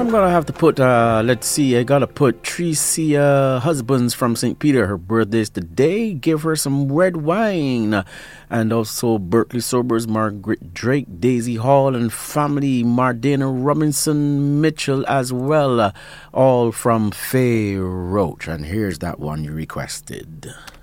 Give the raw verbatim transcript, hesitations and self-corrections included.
I'm gonna have to put, uh, let's see, I gotta put Tricia Husbands from Saint Peter. Her birthday's today. Give her some red wine. And also Berkeley Sobers, Margaret Drake, Daisy Hall, and family, Mardana Robinson Mitchell as well. Uh, all from Faye Roach. And here's that one you requested.